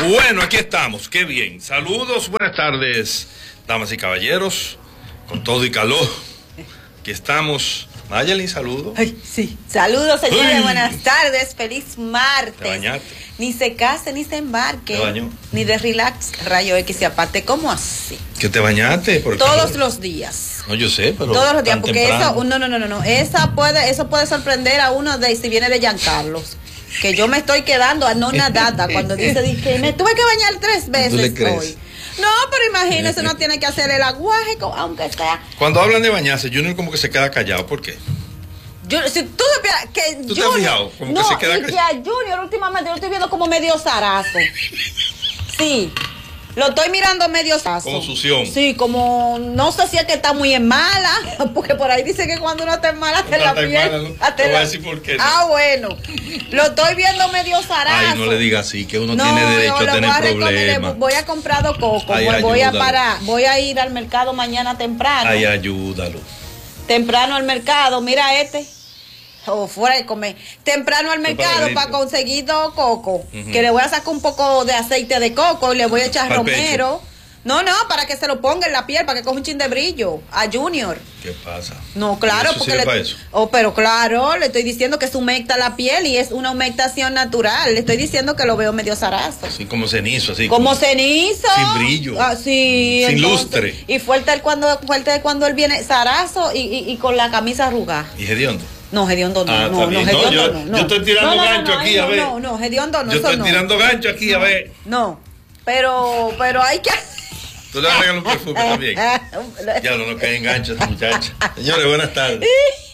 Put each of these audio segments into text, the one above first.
Bueno, aquí estamos, qué bien. Saludos, buenas tardes, damas y caballeros, con todo y calor. Aquí estamos. Mayelin, saludos. Ay, sí. Saludos, señores, Ay. buenas tardes, feliz martes. Te bañaste. Ni se case, ni se embarque. ¿Te bañó? Ni de relax, rayo X y aparte. ¿Cómo así? ¿Que te bañaste? ¿Por Todos calor? los días. No, yo sé, pero Todos los días, tan porque temprano. eso, no. Eso puede sorprender a uno de si viene de Giancarlos. Que yo me estoy quedando anonadada cuando dice que me tuve que bañar 3 veces ¿Tú le crees? hoy. No, pero imagínese, uno tiene que hacer el aguaje, aunque sea. Cuando hablan de bañarse, Junior como que se queda callado. ¿Por qué? Si tú supieras que ¿Tú te has fijado? Como que no, se queda y que a Junior últimamente yo estoy viendo como medio zarazo. Sí, lo estoy mirando medio zarazo. Como sución. Sí, como, no sé si es que está muy en mala, porque por ahí dice que cuando uno está en mala, te la está en piel. mala, ¿no? Te voy a decir por qué, ¿no? Ah, bueno, lo estoy viendo medio zarazo. Ay, no le diga así, que uno tiene derecho a tener problemas. Voy a comprar 2 cocos, Ay, voy a ir al mercado mañana temprano. Ay, ayúdalo. Temprano al mercado, mira este. O fuera de comer. Temprano al mercado para conseguir 2 cocos. Que le voy a sacar un poco de aceite de coco y le voy a echar Pa'l romero. No, para que se lo ponga en la piel, para que coja un chin de brillo a Junior. ¿Qué pasa? No, claro, ¿Eso porque sirve para eso? pero claro, le estoy diciendo que se humecta la piel y es una humectación natural. Le estoy diciendo que lo veo medio zarazo. Así como cenizo, así. Como cenizo. Sin brillo. Ah, sí, sin entonces, lustre. Y fuerte cuando él viene zarazo y con la camisa arrugada. ¿Y hediondo? No, hediondo no. Ah, no, está bien. no, hediondo yo, no. yo estoy tirando gancho aquí, a ver. No, hediondo no. Yo eso estoy no. tirando gancho aquí, a ver. No, pero hay que. Tú le vas a regalar un perfume también. Ya no nos cae en gancho esta muchacha. Señores, buenas tardes.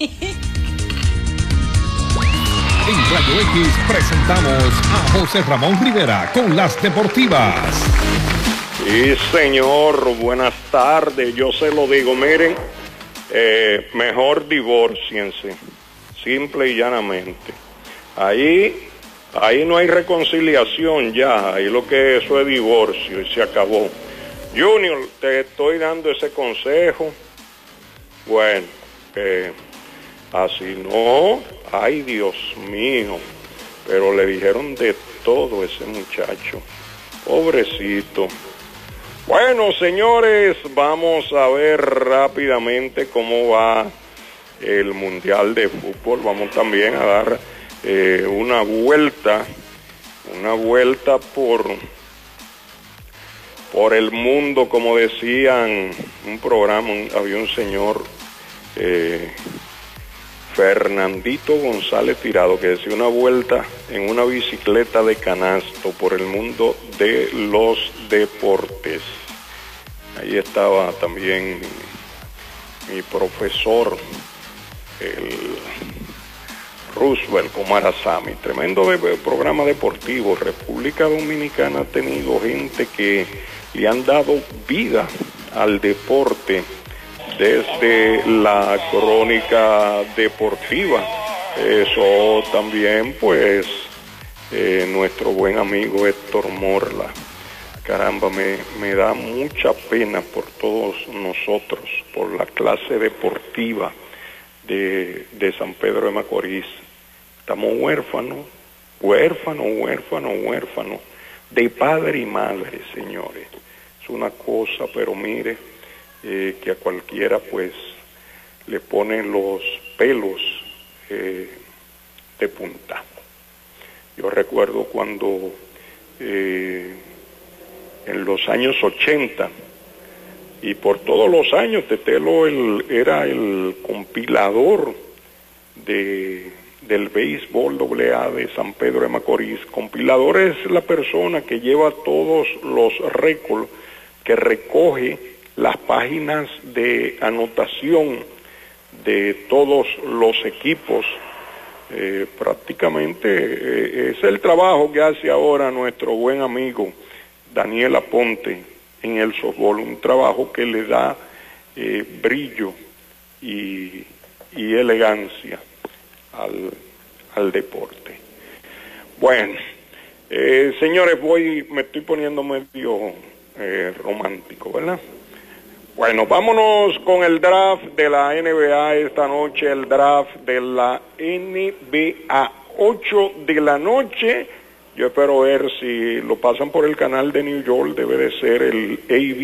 En Radio X presentamos a José Ramón Rivera con las deportivas. Sí, señor, buenas tardes. Yo se lo digo, miren, mejor divórciense, simple y llanamente. Ahí no hay reconciliación ya, ahí lo que eso es divorcio y se acabó. Junior, te estoy dando ese consejo. Bueno, así no, ay Dios mío, pero le dijeron de todo a ese muchacho, pobrecito. Bueno, señores, vamos a ver rápidamente cómo va el Mundial de Fútbol. Vamos también a dar una vuelta por el mundo, como decían un programa, había un señor, Fernandito González Tirado, que decía una vuelta en una bicicleta de canasto por el mundo de los deportes. Ahí estaba también mi profesor, el Roosevelt Omar Asami. Tremendo programa deportivo. República Dominicana ha tenido gente que le han dado vida al deporte desde la crónica deportiva. Eso también, pues, nuestro buen amigo Héctor Morla. Caramba, me da mucha pena por todos nosotros, por la clase deportiva de San Pedro de Macorís. Estamos huérfanos de padre y madre, señores. Es una cosa, pero mire, que a cualquiera pues le ponen los pelos de punta. Yo recuerdo cuando en los años 80 y por todos los años Tetelo era el compilador del béisbol AA de San Pedro de Macorís. Compilador es la persona que lleva todos los récords, que recoge las páginas de anotación de todos los equipos. Prácticamente es el trabajo que hace ahora nuestro buen amigo Daniel Aponte en el softball, un trabajo que le da brillo y elegancia al deporte. Bueno, señores, me estoy poniendo medio romántico, ¿verdad? Bueno, vámonos con el draft de la NBA esta noche, el draft de la NBA, 8 de la noche, Yo espero ver si lo pasan por el canal de New York, debe de ser el